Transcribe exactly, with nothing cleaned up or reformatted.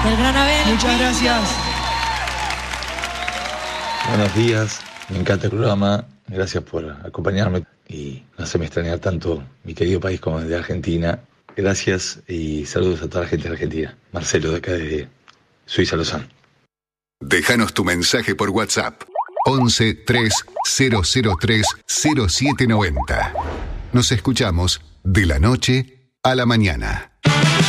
El gran Abel. Muchas gracias. Buenos días, me encanta el programa, gracias por acompañarme y no hacerme extrañar tanto mi querido país como desde Argentina. Gracias y saludos a toda la gente de Argentina. Marcelo, de acá desde Suiza, Lausanne. Déjanos tu mensaje por WhatsApp. once tres cero cero tres cero siete noventa. Nos escuchamos de la noche a la mañana.